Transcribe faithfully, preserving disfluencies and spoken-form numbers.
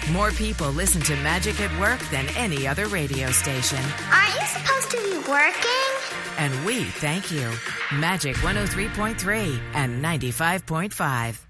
More people listen to Magic at Work than any other radio station. Aren't you supposed to be working? And we thank you. Magic one oh three point three and ninety-five point five.